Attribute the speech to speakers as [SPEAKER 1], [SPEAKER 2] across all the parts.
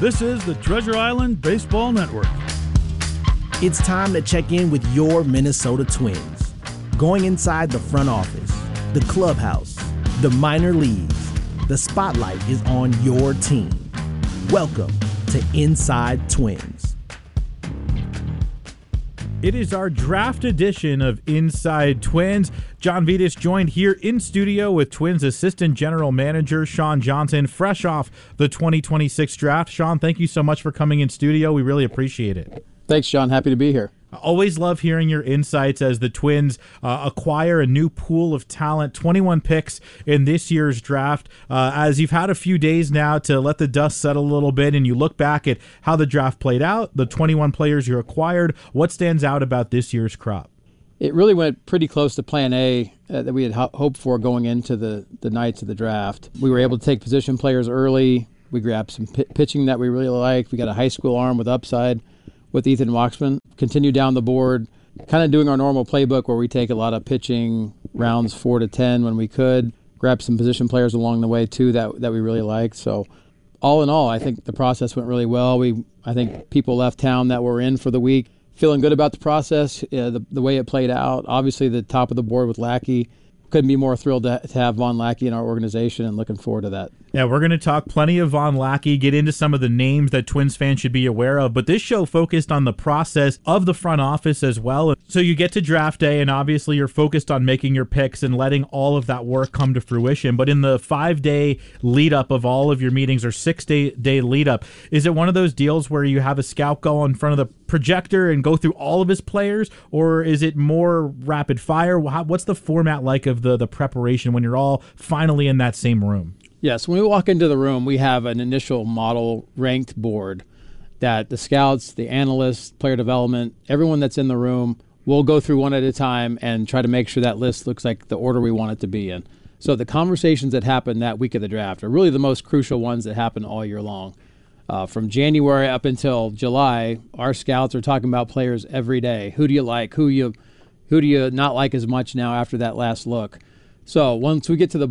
[SPEAKER 1] This is the Treasure Island Baseball Network.
[SPEAKER 2] It's time to check in with your Minnesota Twins. Going inside the front office, the clubhouse, the minor leagues, the spotlight is on your team. Welcome to Inside Twins.
[SPEAKER 3] It is our draft edition of Inside Twins. John Vitas joined here in studio with Twins Assistant General Manager Sean Johnson, fresh off the 2026 draft. Sean, thank you so much for coming in studio. We really appreciate it.
[SPEAKER 4] Thanks, John. Happy to be here.
[SPEAKER 3] I always love hearing your insights as the Twins acquire a new pool of talent, 21 picks in this year's draft. As you've had a few days now to let the dust settle a little bit and you look back at how the draft played out, the 21 players you acquired, what stands out about this year's crop?
[SPEAKER 4] It really went pretty close to Plan A that we had hoped for going into the nights of the draft. We were able to take position players early. We grabbed some pitching that we really liked. We got a high school arm with upside with Ethan Waxman. Continue down the board, kind of doing our normal playbook where we take a lot of pitching rounds 4 to 10 when we could. Grab some position players along the way too that we really liked. So all in all, I think the process went really well. I think people left town that were in for the week feeling good about the process, the way it played out. Obviously the top of the board with Lackey. Couldn't be more thrilled to have Von Lackey in our organization and looking forward to that.
[SPEAKER 3] Yeah, we're going to talk plenty of Von Lackey, get into some of the names that Twins fans should be aware of, but this show focused on the process of the front office as well. So you get to draft day, and obviously you're focused on making your picks and letting all of that work come to fruition. But in the 5-day lead-up of all of your meetings, or 6-day lead-up, is it one of those deals where you have a scout go in front of the projector and go through all of his players, or is it more rapid fire? What's the format like of the preparation when you're all finally in that same room?
[SPEAKER 4] Yes, when we walk into the room, we have an initial model ranked board that the scouts, the analysts, player development, everyone that's in the room will go through one at a time and try to make sure that list looks like the order we want it to be in. So the conversations that happen that week of the draft are really the most crucial ones that happen all year long. From January up until July, our scouts are talking about players every day. Who do you like? Who do you not like as much now after that last look? So once we get to the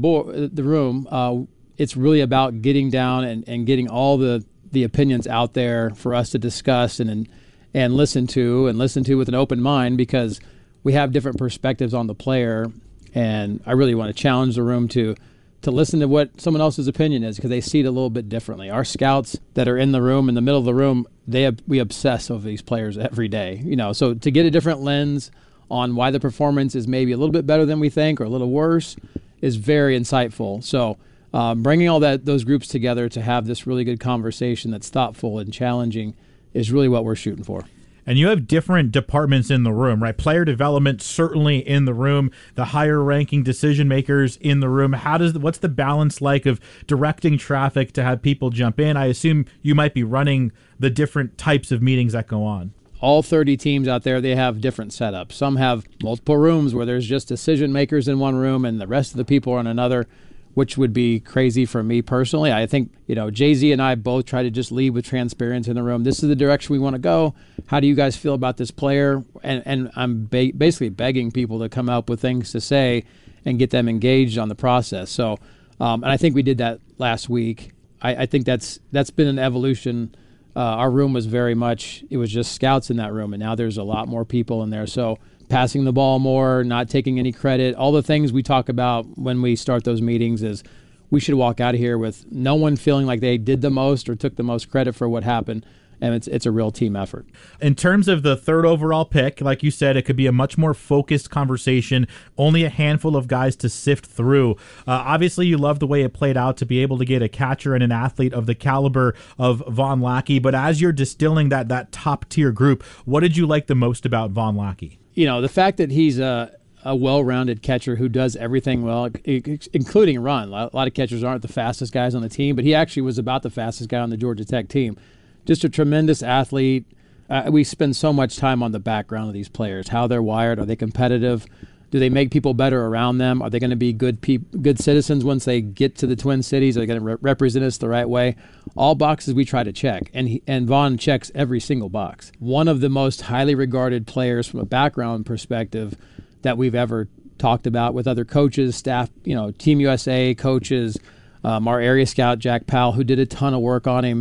[SPEAKER 4] room, it's really about getting down and getting all the opinions out there for us to discuss and listen to with an open mind, because we have different perspectives on the player, and I really want to challenge the room to listen to what someone else's opinion is, because they see it a little bit differently. Our scouts that are in the room, in the middle of the room, we obsess over these players every day. So to get a different lens on why the performance is maybe a little bit better than we think or a little worse is very insightful. So bringing all those groups together to have this really good conversation that's thoughtful and challenging is really what we're shooting for.
[SPEAKER 3] And you have different departments in the room, right? Player development certainly in the room, the higher ranking decision makers in the room. What's the balance like of directing traffic to have people jump in? I assume you might be running the different types of meetings that go on.
[SPEAKER 4] All 30 teams out there, they have different setups. Some have multiple rooms where there's just decision makers in one room and the rest of the people are in another, which would be crazy for me personally. I think, Jay-Z and I both try to just lead with transparency in the room. This is the direction we want to go. How do you guys feel about this player? And I'm basically begging people to come up with things to say and get them engaged on the process. So, and I think we did that last week. I think that's been an evolution. Our room was it was just scouts in that room, and now there's a lot more people in there. So passing the ball more, not taking any credit, all the things we talk about when we start those meetings is we should walk out of here with no one feeling like they did the most or took the most credit for what happened. And it's a real team effort.
[SPEAKER 3] In terms of the third overall pick, like you said, it could be a much more focused conversation, only a handful of guys to sift through. Obviously, you love the way it played out to be able to get a catcher and an athlete of the caliber of Von Lackey. But as you're distilling that top-tier group, what did you like the most about Von Lackey?
[SPEAKER 4] The fact that he's a well-rounded catcher who does everything well, including run. A lot of catchers aren't the fastest guys on the team, but he actually was about the fastest guy on the Georgia Tech team. Just a tremendous athlete. We spend so much time on the background of these players, how they're wired. Are they competitive? Do they make people better around them? Are they going to be good citizens once they get to the Twin Cities? Are they going to represent us the right way? All boxes we try to check, and Von checks every single box. One of the most highly regarded players from a background perspective that we've ever talked about with other coaches, staff, Team USA coaches, our area scout, Jack Powell, who did a ton of work on him.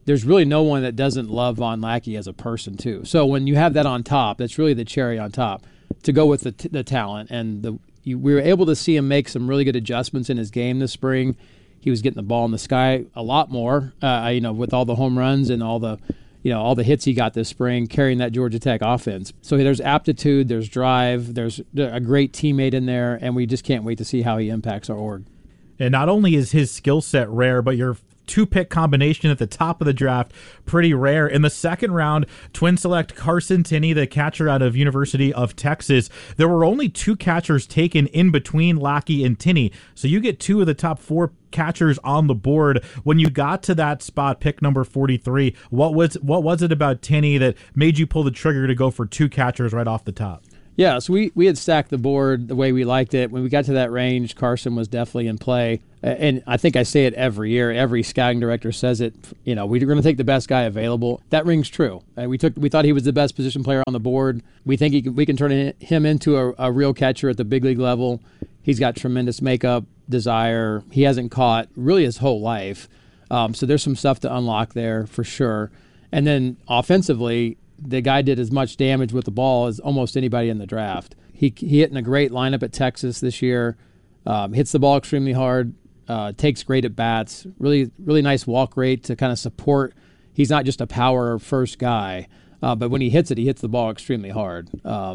[SPEAKER 4] there's really no one that doesn't love Von Lackey as a person too. So when you have that on top, that's really the cherry on top to go with the talent. And we were able to see him make some really good adjustments in his game this spring. He was getting the ball in the sky a lot more, with all the home runs and all the hits he got this spring, carrying that Georgia Tech offense. So there's aptitude, there's drive, there's a great teammate in there, and we just can't wait to see how he impacts our org.
[SPEAKER 3] And not only is his skill set rare, but your two-pick combination at the top of the draft, pretty rare. In the second round, Twins select Carson Tinney, the catcher out of University of Texas. There were only 2 catchers taken in between Lackey and Tinney, so you get 2 of the top 4 catchers on the board. When you got to that spot, pick number 43, what was it about Tinney that made you pull the trigger to go for 2 catchers right off the top?
[SPEAKER 4] Yeah, so we had stacked the board the way we liked it. When we got to that range, Carson was definitely in play. And I think I say it every year. Every scouting director says it. We're going to take the best guy available. That rings true. We thought he was the best position player on the board. We think we can turn him into a real catcher at the big league level. He's got tremendous makeup, desire. He hasn't caught really his whole life. So there's some stuff to unlock there for sure. And then offensively, the guy did as much damage with the ball as almost anybody in the draft. He hit in a great lineup at Texas this year, hits the ball extremely hard, takes great at bats, really, really nice walk rate to kind of support. He's not just a power first guy, but when he hits the ball extremely hard.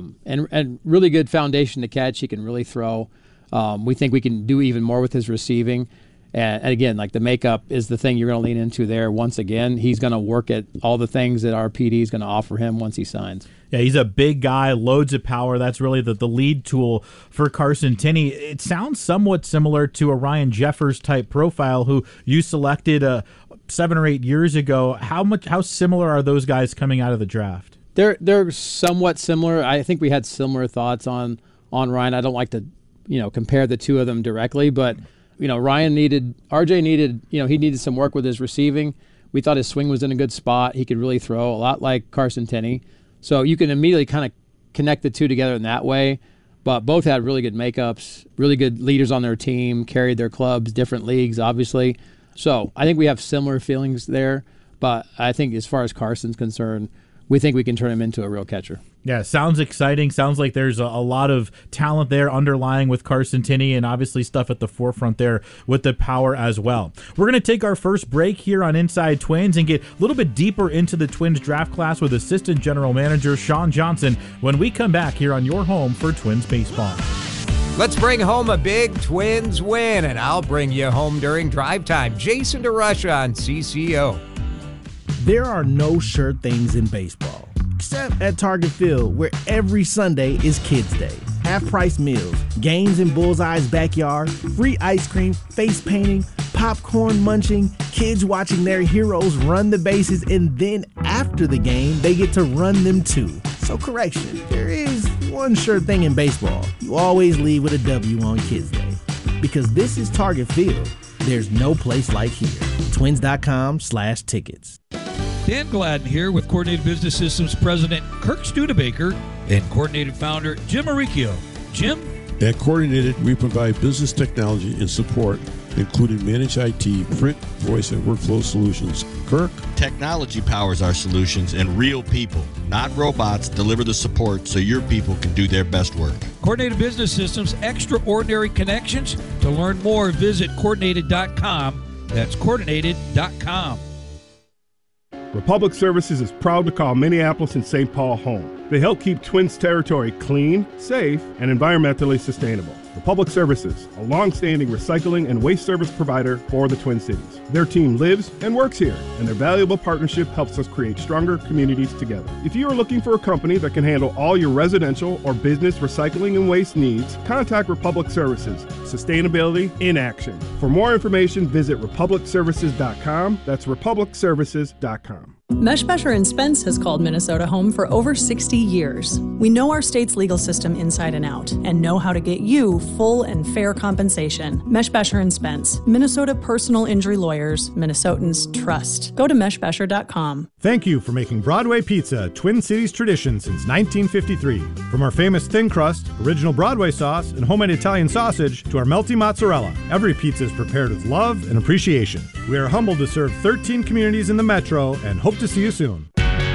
[SPEAKER 4] And really good foundation to catch. He can really throw. We think we can do even more with his receiving. And again, like the makeup is the thing you're going to lean into there. Once again, he's going to work at all the things that our PD is going to offer him once he signs.
[SPEAKER 3] Yeah, he's a big guy, loads of power. That's really the lead tool for Carson Tinney. It sounds somewhat similar to a Ryan Jeffers type profile who you selected 7 or 8 years ago. How similar are those guys coming out of the draft?
[SPEAKER 4] They're somewhat similar. I think we had similar thoughts on Ryan. I don't like to compare the two of them directly, but RJ needed some work with his receiving. We thought his swing was in a good spot. He could really throw a lot like Carson Tinney. So you can immediately kind of connect the two together in that way. But both had really good makeups, really good leaders on their team, carried their clubs, different leagues, obviously. So I think we have similar feelings there. But I think as far as Carson's concerned, we think we can turn him into a real catcher.
[SPEAKER 3] Yeah, sounds exciting. Sounds like there's a lot of talent there underlying with Carson Tinney and obviously stuff at the forefront there with the power as well. We're going to take our first break here on Inside Twins and get a little bit deeper into the Twins draft class with Assistant General Manager Sean Johnson when we come back here on your home for Twins baseball.
[SPEAKER 5] Let's bring home a big Twins win, and I'll bring you home during drive time. Jason DeRusha on CCO.
[SPEAKER 2] There are no sure things in baseball, except at Target Field, where every Sunday is Kids Day. Half-price meals, games in Bullseye's backyard, free ice cream, face painting, popcorn munching, kids watching their heroes run the bases, and then after the game, they get to run them too. So correction, there is one sure thing in baseball. You always leave with a W on Kids Day. Because this is Target Field, there's no place like here. Twins.com/tickets.
[SPEAKER 6] Dan Gladden here with Coordinated Business Systems President Kirk Studebaker and Coordinated Founder Jim Maricchio. Jim?
[SPEAKER 7] At Coordinated, we provide business technology and support, including managed IT, print, voice, and workflow solutions. Kirk?
[SPEAKER 8] Technology powers our solutions, and real people, not robots, deliver the support so your people can do their best work.
[SPEAKER 6] Coordinated Business Systems, extraordinary connections. To learn more, visit coordinated.com. That's coordinated.com.
[SPEAKER 9] Republic Services is proud to call Minneapolis and St. Paul home. They help keep Twins territory clean, safe, and environmentally sustainable. Republic Services, a long-standing recycling and waste service provider for the Twin Cities. Their team lives and works here, and their valuable partnership helps us create stronger communities together. If you are looking for a company that can handle all your residential or business recycling and waste needs, contact Republic Services. Sustainability in action. For more information, visit republicservices.com. That's republicservices.com.
[SPEAKER 10] Meshbesher & Spence has called Minnesota home for over 60 years. We know our state's legal system inside and out and know how to get you full and fair compensation. Meshbesher & Spence, Minnesota personal injury lawyers, Minnesotans trust. Go to meshbesher.com.
[SPEAKER 11] Thank you for making Broadway Pizza a Twin Cities tradition since 1953. From our famous thin crust, original Broadway sauce, and homemade Italian sausage to our melty mozzarella, every pizza is prepared with love and appreciation. We are humbled to serve 13 communities in the metro and hope to see you soon.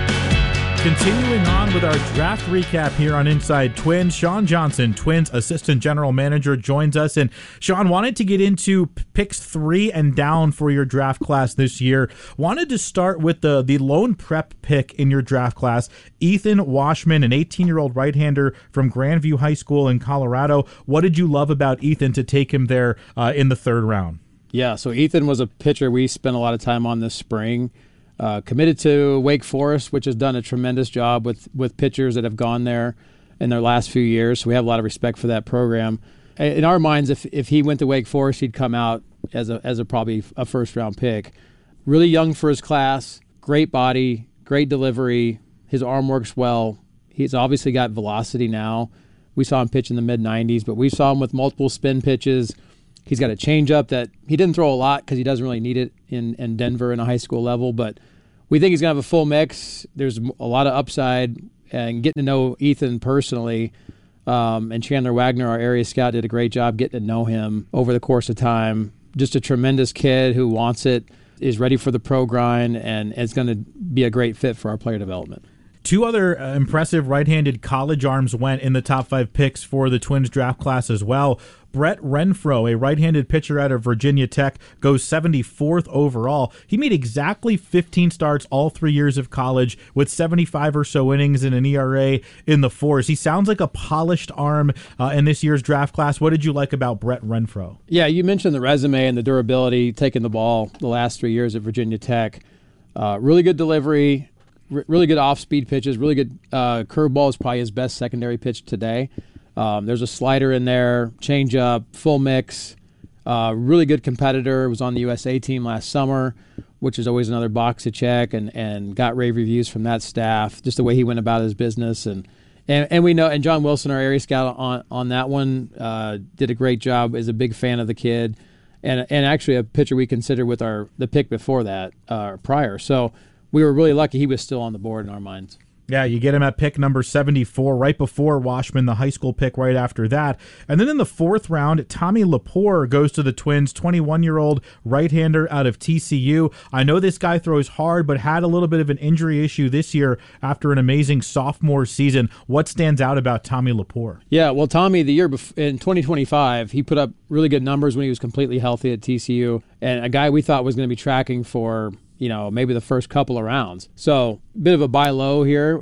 [SPEAKER 3] Continuing on with our draft recap here on Inside Twins, Sean Johnson, Twins Assistant General Manager, joins us. And Sean, wanted to get into picks 3 and down for your draft class this year. Wanted to start with the lone prep pick in your draft class, Ethan Washman, an 18-year-old right-hander from Grandview High School in Colorado. What did you love about Ethan to take him there in the 3rd round?
[SPEAKER 4] Yeah, so Ethan was a pitcher we spent a lot of time on this spring. Committed to Wake Forest, which has done a tremendous job with pitchers that have gone there in their last few years. So we have a lot of respect for that program. In our minds, if he went to Wake Forest, he'd come out as a probably a first-round pick. Really young for his class, great body, great delivery. His arm works well. He's obviously got velocity now. We saw him pitch in the mid-90s, but we saw him with multiple spin pitches. He's got a changeup that he didn't throw a lot because he doesn't really need it in Denver in a high school level, but we think he's going to have a full mix. There's a lot of upside, and getting to know Ethan personally, and Chandler Wagner, our area scout, did a great job getting to know him over the course of time. Just a tremendous kid who wants it, is ready for the pro grind, and it's going to be a great fit for our player development.
[SPEAKER 3] 2 other impressive right-handed college arms went in the top 5 picks for the Twins draft class as well. Brett Renfroe, a right-handed pitcher out of Virginia Tech, goes 74th overall. He made exactly 15 starts all 3 years of college with 75 or so innings and an ERA in the 4s. He sounds like a polished arm in this year's draft class. What did you like about Brett Renfroe?
[SPEAKER 4] Yeah, you mentioned the resume and the durability, taking the ball the last 3 years at Virginia Tech. Really good delivery. Really good off-speed pitches, really good curveball is probably his best secondary pitch today. There's a slider in there, changeup, full mix, really good competitor. Was on the USA team last summer, which is always another box to check, and got rave reviews from that staff, just the way he went about his business. And we know, and John Wilson, our area scout on that one, did a great job, is a big fan of the kid, and actually a pitcher we considered with the pick before that, prior. So we were really lucky he was still on the board in our minds.
[SPEAKER 3] Yeah, you get him at pick number 74, right before Washman, the high school pick right after that. And then in the 4th round, Tommy Lepore goes to the Twins, 21-year-old right-hander out of TCU. I know this guy throws hard, but had a little bit of an injury issue this year after an amazing sophomore season. What stands out about Tommy Lepore?
[SPEAKER 4] Yeah, well, Tommy, the year before, in 2025, he put up really good numbers when he was completely healthy at TCU, and a guy we thought was going to be tracking for maybe the first couple of rounds. So a bit of a buy low here.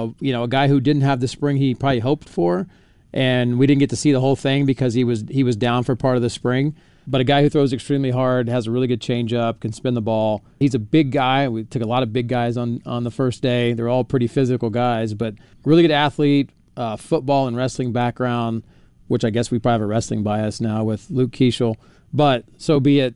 [SPEAKER 4] A guy who didn't have the spring he probably hoped for, and we didn't get to see the whole thing because he was down for part of the spring. But a guy who throws extremely hard, has a really good changeup, can spin the ball. He's a big guy. We took a lot of big guys on the first day. They're all pretty physical guys, but really good athlete, football and wrestling background, which I guess we probably have a wrestling bias now with Luke Keeschel. But so be it.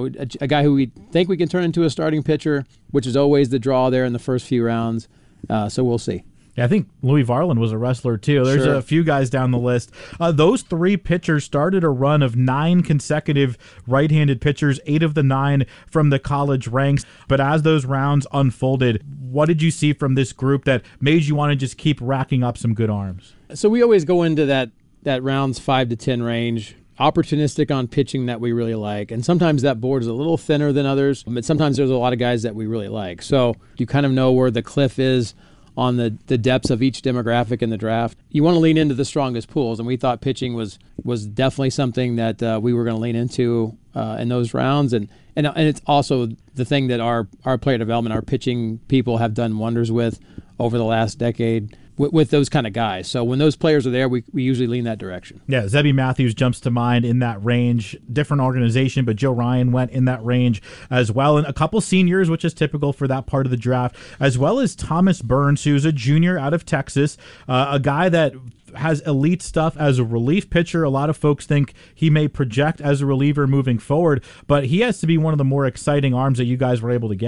[SPEAKER 4] A guy who we think we can turn into a starting pitcher, which is always the draw there in the first few rounds. So we'll see.
[SPEAKER 3] Yeah, I think Louis Varland was a wrestler, too. There's a few guys down the list. Those 3 pitchers started a run of 9 consecutive right-handed pitchers, 8 of the 9 from the college ranks. But as those rounds unfolded, what did you see from this group that made you want to just keep racking up some good arms?
[SPEAKER 4] So we always go into that rounds 5 to 10 range, opportunistic on pitching that we really like. And sometimes that board is a little thinner than others, but sometimes there's a lot of guys that we really like. So you kind of know where the cliff is on the depths of each demographic in the draft. You want to lean into the strongest pools, and we thought pitching was definitely something that we were going to lean into in those rounds. And it's also the thing that our player development, our pitching people have done wonders with over the last decade. With those kind of guys. So when those players are there, we usually lean that direction.
[SPEAKER 3] Yeah, Zebby Matthews jumps to mind in that range. Different organization, but Joe Ryan went in that range as well. And a couple seniors, which is typical for that part of the draft, as well as Thomas Burns, who's a junior out of Texas, a guy that has elite stuff as a relief pitcher. A lot of folks think he may project as a reliever moving forward, but he has to be one of the more exciting arms that you guys were able to get.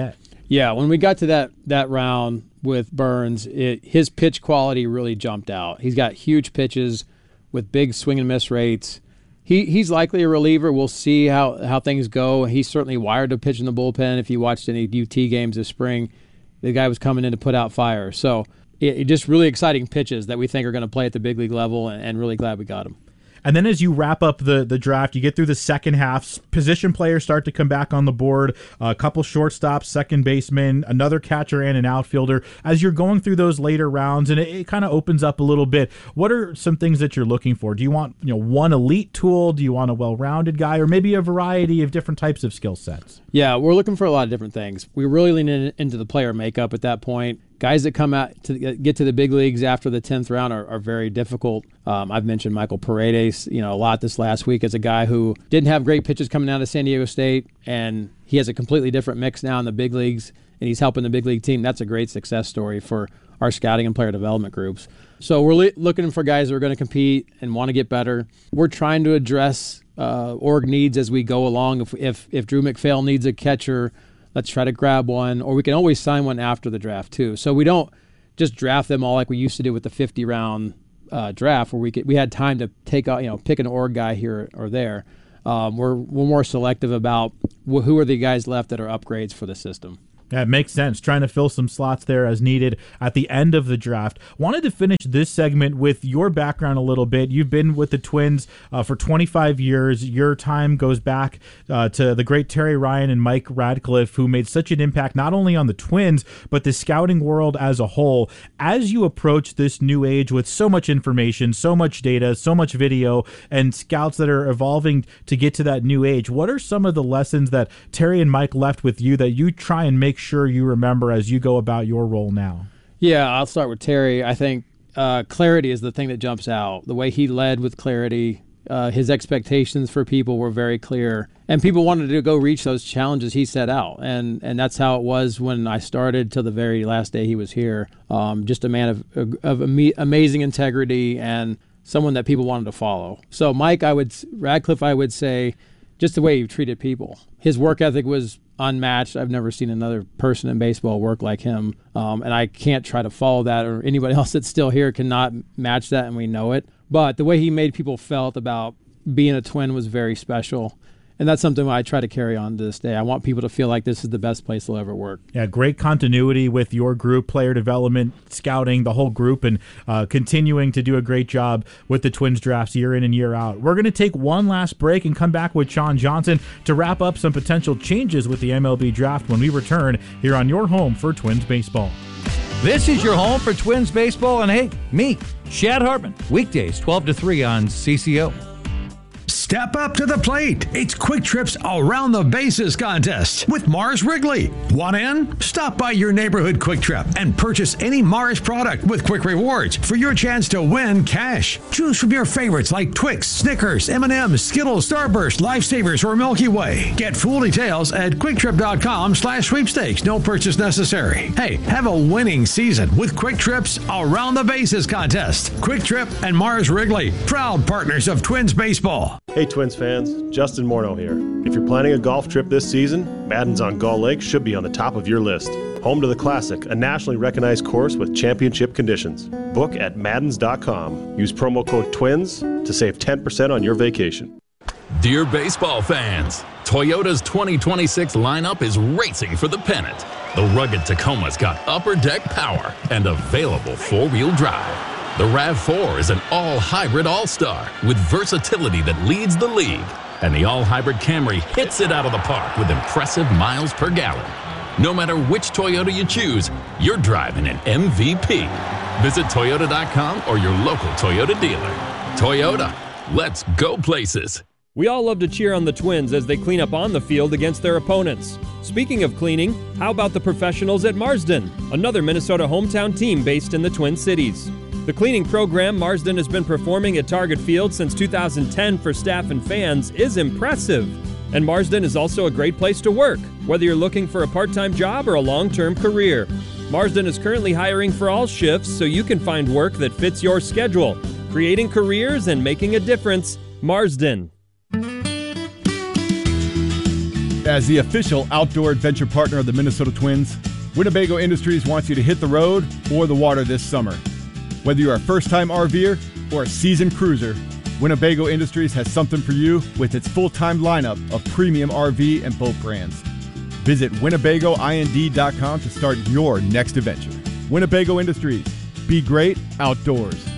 [SPEAKER 4] Yeah, when we got to that round with Burns, his pitch quality really jumped out. He's got huge pitches with big swing and miss rates. He's likely a reliever. We'll see how things go. He's certainly wired to pitch in the bullpen. If you watched any UT games this spring, the guy was coming in to put out fire. So just really exciting pitches that we think are going to play at the big league level, and really glad we got him.
[SPEAKER 3] And then as you wrap up the draft, you get through the second half, position players start to come back on the board, a couple shortstops, second baseman, another catcher, and an outfielder. As you're going through those later rounds, and it kind of opens up a little bit, what are some things that you're looking for? Do you want one elite tool? Do you want a well-rounded guy? Or maybe a variety of different types of skill sets?
[SPEAKER 4] Yeah, we're looking for a lot of different things. We really lean into the player makeup at that point. Guys that come out to get to the big leagues after the 10th round are very difficult. I've mentioned Michael Paredes, a lot this last week as a guy who didn't have great pitches coming out of San Diego State, and he has a completely different mix now in the big leagues, and he's helping the big league team. That's a great success story for our scouting and player development groups. So we're looking for guys that are going to compete and want to get better. We're trying to address org needs as we go along. If Drew McPhail needs a catcher, let's try to grab one, or we can always sign one after the draft too. So we don't just draft them all like we used to do with the 50-round draft, where we had time to pick an org guy here or there. We're more selective about who are the guys left that are upgrades for the system.
[SPEAKER 3] Yeah, it makes sense. Trying to fill some slots there as needed at the end of the draft. Wanted to finish this segment with your background a little bit. You've been with the Twins for 25 years. Your time goes back to the great Terry Ryan and Mike Radcliffe, who made such an impact not only on the Twins, but the scouting world as a whole. As you approach this new age with so much information, so much data, so much video, and scouts that are evolving to get to that new age, what are some of the lessons that Terry and Mike left with you that you try and make sure you remember as you go about your role now?
[SPEAKER 4] Yeah, I'll start with Terry. I think clarity is the thing that jumps out. The way he led with clarity, his expectations for people were very clear, and people wanted to go reach those challenges he set out. And that's how it was when I started till the very last day he was here. Just a man of amazing integrity and someone that people wanted to follow. So Radcliffe, I would say, just the way he treated people. His work ethic was unmatched. I've never seen another person in baseball work like him, and I can't try to follow that, or anybody else that's still here cannot match that, and we know it. But the way he made people felt about being a Twin was very special, and that's something I try to carry on to this day. I want people to feel like this is the best place they'll ever work.
[SPEAKER 3] Yeah, great continuity with your group, player development, scouting, the whole group, and continuing to do a great job with the Twins drafts year in and year out. We're going to take one last break and come back with Sean Johnson to wrap up some potential changes with the MLB draft when we return here on your home for Twins baseball.
[SPEAKER 6] This is your home for Twins baseball, and hey, me, Shad Hartman, weekdays 12 to 3 on CCO.
[SPEAKER 12] Step up to the plate. It's Quick Trip's Around the Bases contest with Mars Wrigley. Want in? Stop by your neighborhood Quick Trip and purchase any Mars product with Quick Rewards for your chance to win cash. Choose from your favorites like Twix, Snickers, M&M's, Skittles, Starburst, Lifesavers, or Milky Way. Get full details at QuickTrip.com/sweepstakes. No purchase necessary. Hey, have a winning season with Quick Trip's Around the Bases contest. Quick Trip and Mars Wrigley, proud partners of Twins baseball.
[SPEAKER 13] Hey Twins fans, Justin Morneau here. If you're planning a golf trip this season, Madden's on Gull Lake should be on the top of your list. Home to the Classic, a nationally recognized course with championship conditions. Book at Maddens.com. Use promo code TWINS to save 10% on your vacation.
[SPEAKER 14] Dear baseball fans, Toyota's 2026 lineup is racing for the pennant. The rugged Tacoma's got upper deck power and available four-wheel drive. The RAV4 is an all-hybrid all-star with versatility that leads the league. And the all-hybrid Camry hits it out of the park with impressive miles per gallon. No matter which Toyota you choose, you're driving an MVP. Visit Toyota.com or your local Toyota dealer. Toyota, let's go places.
[SPEAKER 15] We all love to cheer on the Twins as they clean up on the field against their opponents. Speaking of cleaning, how about the professionals at Marsden, another Minnesota hometown team based in the Twin Cities? The cleaning program Marsden has been performing at Target Field since 2010 for staff and fans is impressive. And Marsden is also a great place to work, whether you're looking for a part-time job or a long-term career. Marsden is currently hiring for all shifts so you can find work that fits your schedule. Creating careers and making a difference. Marsden.
[SPEAKER 16] As the official outdoor adventure partner of the Minnesota Twins, Winnebago Industries wants you to hit the road or the water this summer. Whether you're a first-time RVer or a seasoned cruiser, Winnebago Industries has something for you with its full-time lineup of premium RV and boat brands. Visit WinnebagoIND.com to start your next adventure. Winnebago Industries. Be great outdoors.